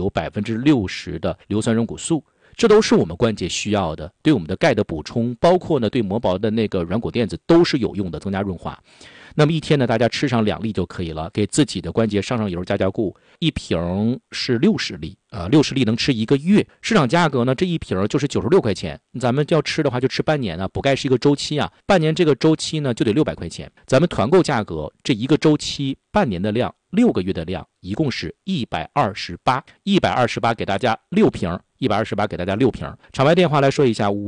有60%的硫酸软骨素，这都是我们关节需要的，对我们的钙的补充，包括呢对磨薄的那个软骨垫子都是有用的，增加润滑。那么一天呢，大家吃上2粒就可以了，给自己的关节上上油加加固。一瓶是60粒，60粒能吃1个月。市场价格呢，这一瓶就是96块钱。咱们要吃的话就吃半年啊，补钙是一个周期啊，半年这个周期呢就得600块钱。咱们团购价格这一个周期半年的量，6个月的量，一共是128给大家6瓶。128给大家6瓶。场外电话来说一下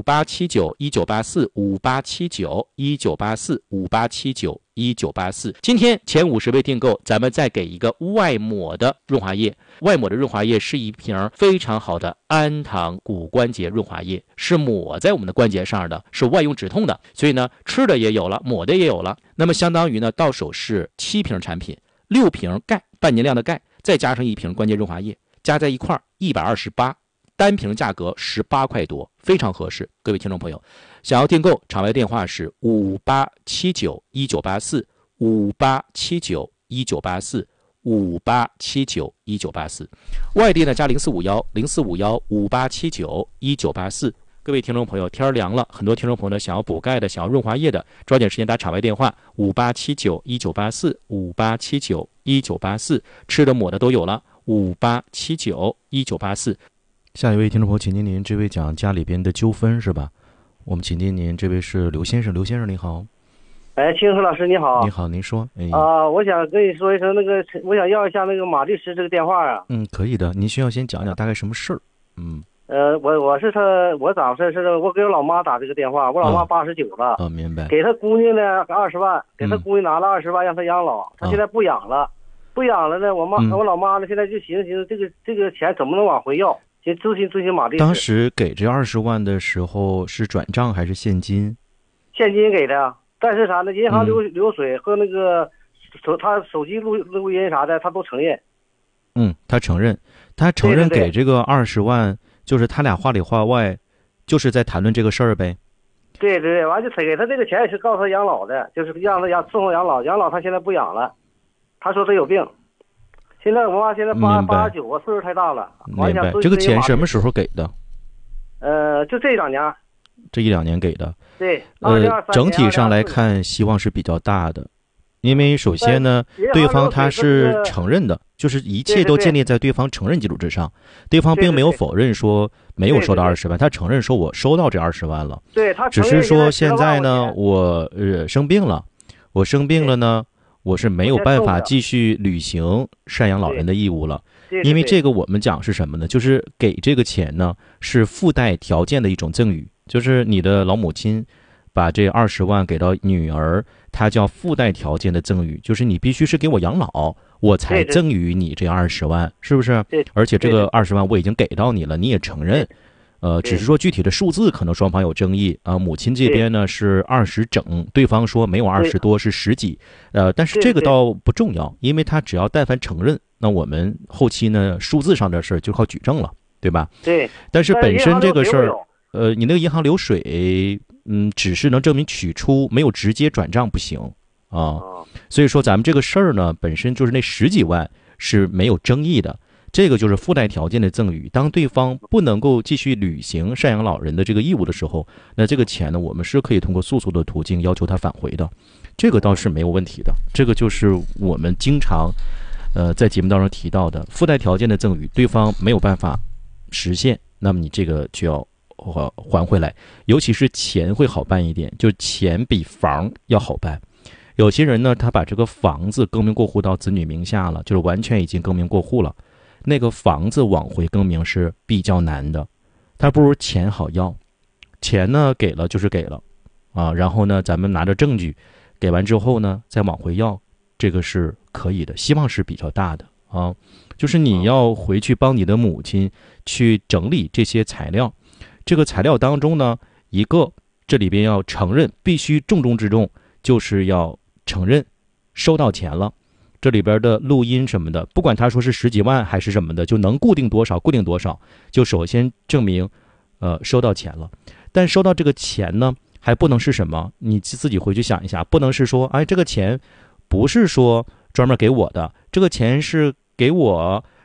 ，587919845879198458791984。今天前50位订购，咱们再给一个外抹的润滑液。外抹的润滑液是一瓶非常好的氨糖骨关节润滑液，是抹在我们的关节上的，是外用止痛的。所以呢，吃的也有了，抹的也有了。那么相当于呢，到手是7瓶产品，6瓶钙，半年量的钙，再加上1瓶关节润滑液，加在一块儿128。单瓶价格18块多，非常合适。各位听众朋友，想要订购，场外电话是587919845879198458791984，外地呢加0451045158791984。各位听众朋友，天凉了，很多听众朋友呢想要补钙的，想要润滑液的，抓紧时间打场外电话5879198458791984，吃的抹的都有了58791984。下一位听众朋友，请听您这位讲家里边的纠纷是吧？我们请听您，这位是刘先生。刘先生您好。 青树老师你好。 你好，您说。 我想跟你说一声，我想要一下那个马律师这个电话啊。 可以的。您需要先讲讲大概什么事儿？ 我是我咋回事？是我给我老妈打这个电话，我老妈89了。 明白。 给她姑娘呢20万，给她姑娘拿了20万让她养老，她现在不养了，呢，我老妈呢现在就寻思这个钱怎么能往回要？先咨询马律师。 当时给这20万的时候是转账还是现金？ 现金给的，但是啥呢？银行流水和那个他手机录音啥的，他都承认。 他承认给这个20万，就是他俩话里话外，就是在谈论这个事儿呗。 对，完就给他这个钱也是告诉他养老的，就是让他伺候养老他现在不养了，他说他有病。现在我妈现在89啊，岁数太大了。 明白。这个钱什么时候给的？ 就这2年。 这1-2年给的。 对。 整体上来看，希望是比较大的，因为首先呢，对方他是承认的，就是一切都建立在对方承认基础之上，对方并没有否认说没有收到20万，他承认说我收到这20万了。 对，他只是说现在呢，我生病了呢。我是没有办法继续履行赡养老人的义务了，因为这个我们讲是什么呢？就是给这个钱呢是附带条件的一种赠与，就是你的老母亲把这20万给到女儿，它叫附带条件的赠与，就是你必须是给我养老，我才赠与你这20万，是不是？而且这个20万我已经给到你了，你也承认。只是说具体的数字可能双方有争议啊。母亲这边呢是20整，对方说没有20多，是10几。但是这个倒不重要，因为他只要但凡承认，那我们后期呢数字上的事就靠举证了，对吧？ 对。 但是本身这个事儿，你那个银行流水，只是能证明取出，没有直接转账不行啊。所以说咱们这个事儿呢，本身就是那10几万是没有争议的。这个就是附带条件的赠与，当对方不能够继续履行赡养老人的这个义务的时候，那这个钱呢，我们是可以通过诉讼的途径要求他返回的，这个倒是没有问题的。这个就是我们经常在节目当中提到的附带条件的赠与，对方没有办法实现，那么你这个就要还回来。尤其是钱会好办一点，就钱比房要好办。有些人呢，他把这个房子更名过户到子女名下了，就是完全已经更名过户了，那个房子往回更名是比较难的，他不如钱好要。钱呢给了就是给了啊，然后呢咱们拿着证据，给完之后呢再往回要，这个是可以的，希望是比较大的啊。就是你要回去帮你的母亲去整理这些材料，这个材料当中呢，一个这里边要承认，必须重中之重就是要承认收到钱了。这里边的录音什么的，不管他说是10几万还是什么的，就能固定多少，就首先证明收到钱了。但收到这个钱呢，还不能是什么，你自己回去想一下，不能是说这个钱不是说专门给我的，这个钱是给我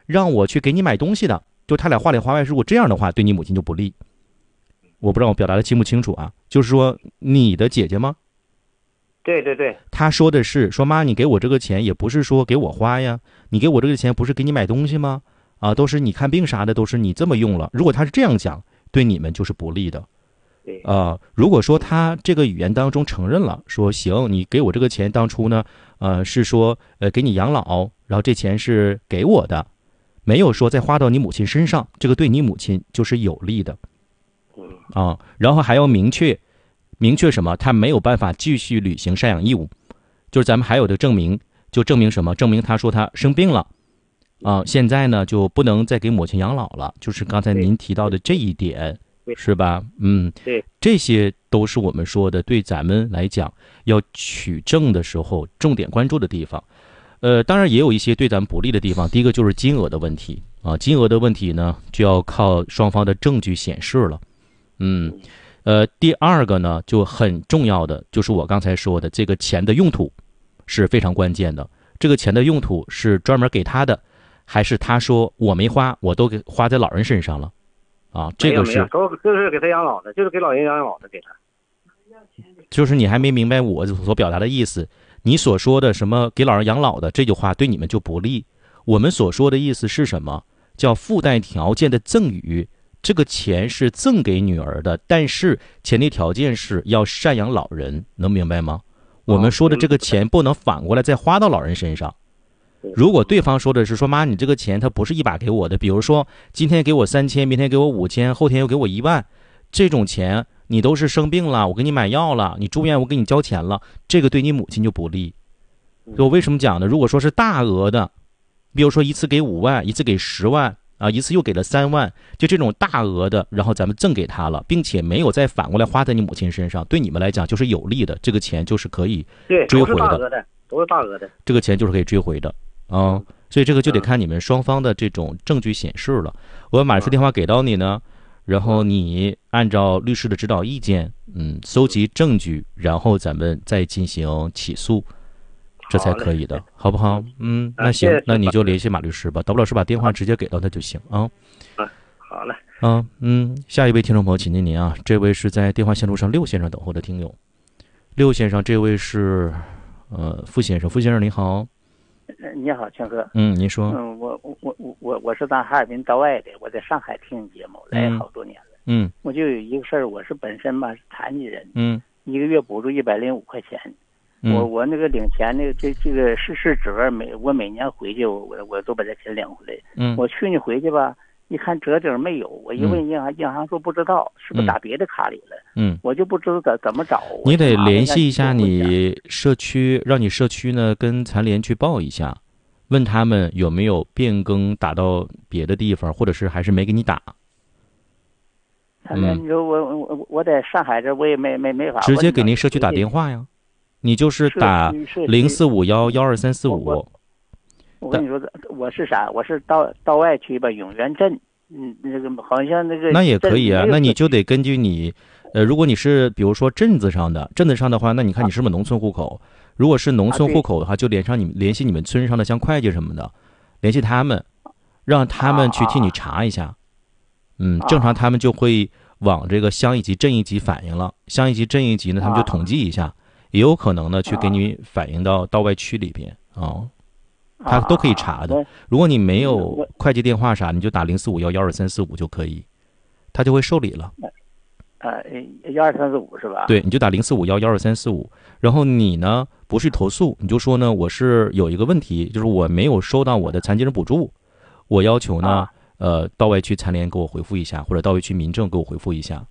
让我去给你买东西的，就他俩话里话外，如果这样的话，对你母亲就不利。我不知道我表达的清不清楚啊？就是说你的姐姐吗？ 对对对， 他说的是说妈，你给我这个钱也不是说给我花呀，你给我这个钱不是给你买东西吗？啊，都是你看病啥的，都是你这么用了。如果他是这样讲，对你们就是不利的。如果说他这个语言当中承认了，说行，你给我这个钱当初呢，是说给你养老，然后这钱是给我的，没有说再花到你母亲身上，这个对你母亲就是有利的。然后还要明确什么？他没有办法继续履行赡养义务，就是咱们还有的证明，就证明什么？证明他说他生病了，现在呢就不能再给母亲养老了，就是刚才您提到的这一点，是吧？ 对， 这些都是我们说的，对咱们来讲要取证的时候重点关注的地方。当然也有一些对咱们不利的地方。第一个就是金额的问题啊，金额的问题呢就要靠双方的证据显示了。第二个呢，就很重要的就是我刚才说的，这个钱的用途是非常关键的。这个钱的用途是专门给他的，还是他说我没花，我都给花在老人身上了？这个是就是给他养老的，就是给老人养老的，给他。 就是你还没明白我所表达的意思。你所说的什么给老人养老的这句话对你们就不利。我们所说的意思是什么？叫附带条件的赠与。这个钱是赠给女儿的，但是前提条件是要赡养老人，能明白吗？我们说的这个钱不能反过来再花到老人身上。如果对方说的是说妈，你这个钱他不是一把给我的，比如说今天给我3000，明天给我5000，后天又给我1万，这种钱你都是生病了，我给你买药了，你住院我给你交钱了，这个对你母亲就不利。我为什么讲呢？如果说是大额的，比如说一次给5万，一次给10万。一次又给了3万，就这种大额的，然后咱们赠给他了，并且没有再反过来花在你母亲身上，对你们来讲就是有利的，这个钱就是可以追回的。 都是大额的， 这个钱就是可以追回的所以这个就得看你们双方的这种证据显示了。我把律师电话给到你呢，然后你按照律师的指导意见，搜集证据，然后咱们再进行起诉。这才可以的，好不好？那行，那你就联系马律师吧。导播老师把电话直接给到他就行啊。 好嘞。 下一位听众朋友，请听您啊，这位是在电话线路上6先生等候的听友。6先生，这位是傅先生，傅先生你好。 你好，庆哥。 您说。 我是咱哈尔滨道外的，我在上海听节目来好多年了。我就有一个事儿，我是本身吧是残疾人。一个月补助105块钱。我那个领钱那个这个是折我每年回去我都把这钱领回来。我去年回去吧，一看折没有，我一问银行说不知道，是不是打别的卡里了？我就不知道怎么找。 你得联系一下你社区，让你社区呢跟残联去报一下，问他们有没有变更打到别的地方，或者是还是没给你打。 你说我在上海这我也没法。 直接给您社区打电话呀。你就是打0451124345。 我跟你说，我是啥？我是到外区吧，永源镇，那个好像那个。 那也可以啊，那你就得根据你，如果你是比如说镇子上的话，那你看你是不是农村户口？如果是农村户口的话，就联系你们村上的像会计什么的，联系他们，让他们去替你查一下。正常他们就会往这个乡一级、镇一级反映了，乡一级、镇一级呢，他们就统计一下。也有可能呢，去给你反映到外区里边他都可以查的。如果你没有会计电话啥，你就打0451124345就可以，他就会受理了。 12345是吧？ 对，你就打0451124345。然后你呢不是投诉，你就说呢，我是有一个问题，就是我没有收到我的残疾人补助，我要求呢到外区残联给我回复一下，或者到外区民政给我回复一下。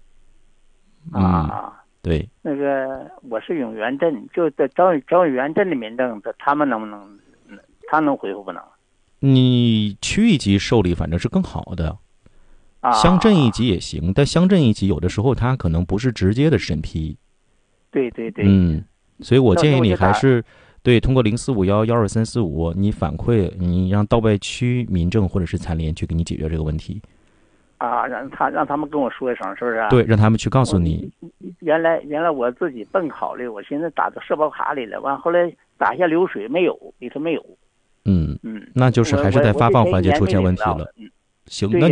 对， 那个我是永源镇，就在找永源镇的民政，他们能不能，他能回复不能？ 你区一级受理反正是更好的，乡镇一级也行，但乡镇一级有的时候他可能不是直接的审批。 对。 所以我建议你还是通过0451124345，你反馈，你让到外区民政或者是残联去给你解决这个问题。 让他们跟我说一声，是不是？ 对，让他们去告诉你。 原来我自己笨考虑，我寻思打到社保卡里了，完后来打下流水没有，里头没有。 那就是还是在发放环节出现问题了。行，那